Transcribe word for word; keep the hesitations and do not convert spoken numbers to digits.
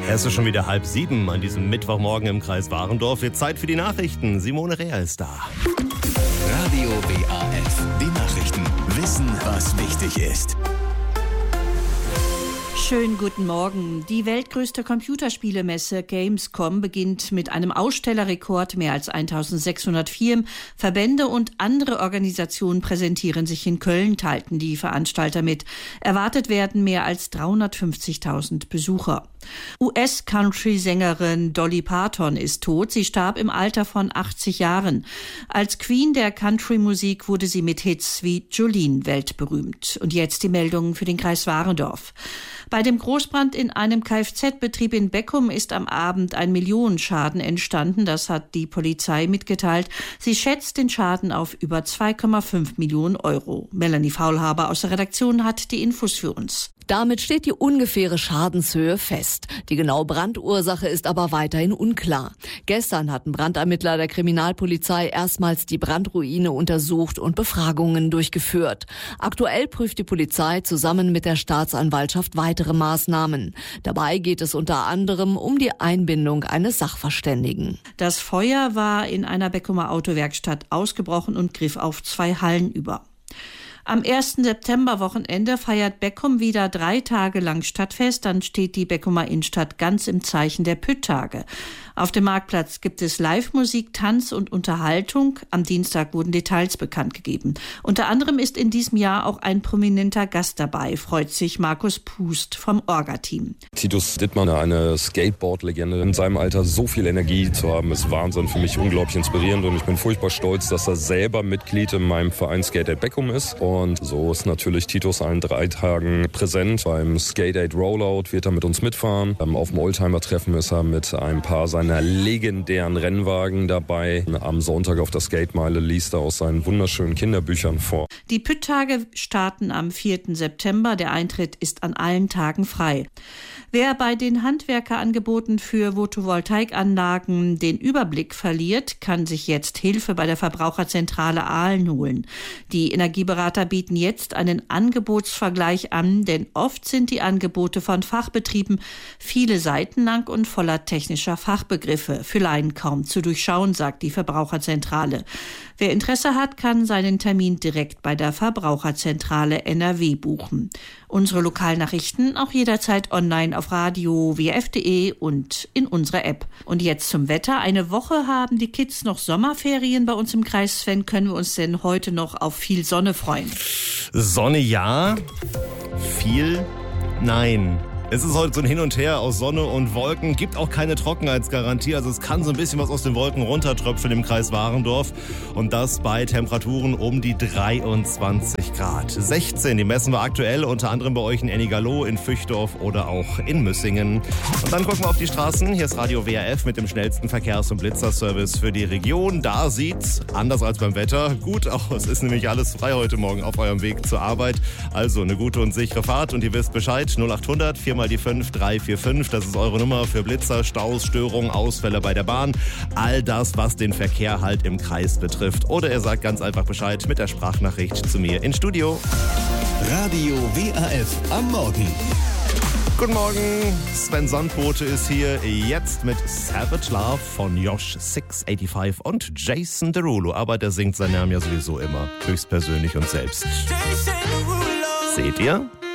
Es ist schon wieder halb sieben an diesem Mittwochmorgen im Kreis Warendorf. Wird Zeit für die Nachrichten. Simone Rea ist da. Radio W A F, die Nachrichten. Wissen, was wichtig ist. Schönen guten Morgen. Die weltgrößte Computerspielemesse Gamescom beginnt mit einem Ausstellerrekord. Mehr als eintausendsechshundert Firmen, Verbände und andere Organisationen präsentieren sich in Köln, teilten die Veranstalter mit. Erwartet werden mehr als dreihundertfünfzigtausend Besucher. U S-Country-Sängerin Dolly Parton ist tot. Sie starb im Alter von achtzig Jahren. Als Queen der Country-Musik wurde sie mit Hits wie Jolene weltberühmt. Und jetzt die Meldungen für den Kreis Warendorf. Bei dem Großbrand in einem Kfz-Betrieb in Beckum ist am Abend ein Millionenschaden entstanden. Das hat die Polizei mitgeteilt. Sie schätzt den Schaden auf über zwei Komma fünf Millionen Euro. Melanie Faulhaber aus der Redaktion hat die Infos für uns. Damit steht die ungefähre Schadenshöhe fest. Die genaue Brandursache ist aber weiterhin unklar. Gestern hatten Brandermittler der Kriminalpolizei erstmals die Brandruine untersucht und Befragungen durchgeführt. Aktuell prüft die Polizei zusammen mit der Staatsanwaltschaft weitere Maßnahmen. Dabei geht es unter anderem um die Einbindung eines Sachverständigen. Das Feuer war in einer Beckumer Autowerkstatt ausgebrochen und griff auf zwei Hallen über. Am ersten September-Wochenende feiert Beckum wieder drei Tage lang Stadtfest. Dann steht die Beckumer Innenstadt ganz im Zeichen der Pütttage. Auf dem Marktplatz gibt es Live-Musik, Tanz und Unterhaltung. Am Dienstag wurden Details bekannt gegeben. Unter anderem ist in diesem Jahr auch ein prominenter Gast dabei, freut sich Markus Pust vom Orga-Team. Titus Dittmann, eine Skateboard-Legende, in seinem Alter so viel Energie zu haben, ist Wahnsinn, für mich unglaublich inspirierend. Und ich bin furchtbar stolz, dass er selber Mitglied in meinem Verein Skate Aid Beckum ist. Und so ist natürlich Titus allen drei Tagen präsent. Beim Skate Aid Rollout wird er mit uns mitfahren. Auf dem Oldtimer-Treffen ist er mit ein paar seiner legendären Rennwagen dabei. Am Sonntag auf der Skatemeile liest er aus seinen wunderschönen Kinderbüchern vor. Die Pütttage starten am vierten September. Der Eintritt ist an allen Tagen frei. Wer bei den Handwerkerangeboten für Photovoltaikanlagen den Überblick verliert, kann sich jetzt Hilfe bei der Verbraucherzentrale Aalen holen. Die Energieberater bieten jetzt einen Angebotsvergleich an, denn oft sind die Angebote von Fachbetrieben viele Seiten lang und voller technischer Fachbegriffe, für Laien kaum zu durchschauen, sagt die Verbraucherzentrale. Wer Interesse hat, kann seinen Termin direkt bei der Verbraucherzentrale N R W buchen. Unsere Lokalnachrichten auch jederzeit online auf radio w f punkt d e und in unserer App. Und jetzt zum Wetter. Eine Woche haben die Kids noch Sommerferien bei uns im Kreis. Sven, können wir uns denn heute noch auf viel Sonne freuen? Sonne ja, viel nein. Es ist heute so ein Hin und Her aus Sonne und Wolken, gibt auch keine Trockenheitsgarantie, also es kann so ein bisschen was aus den Wolken runtertröpfeln im Kreis Warendorf und das bei Temperaturen um die dreiundzwanzig Grad. sechzehn, die messen wir aktuell, unter anderem bei euch in Ennigerloh, in Füchdorf oder auch in Müssingen. Und dann gucken wir auf die Straßen, hier ist Radio W A F mit dem schnellsten Verkehrs- und Blitzerservice für die Region. Da sieht's, anders als beim Wetter, gut aus, ist nämlich alles frei heute Morgen auf eurem Weg zur Arbeit. Also eine gute und sichere Fahrt und ihr wisst Bescheid, null acht hundert vier mal die fünf drei vier fünf, das ist eure Nummer für Blitzer, Staus, Störungen, Ausfälle bei der Bahn. All das, was den Verkehr halt im Kreis betrifft. Oder ihr sagt ganz einfach Bescheid mit der Sprachnachricht zu mir ins Studio. Radio W A F am Morgen. Guten Morgen, Sven Sandbote ist hier jetzt mit Savage Love von Josh sechs fünfundachtzig und Jason Derulo. Aber der singt seinen Namen ja sowieso immer höchstpersönlich und selbst. Seht ihr?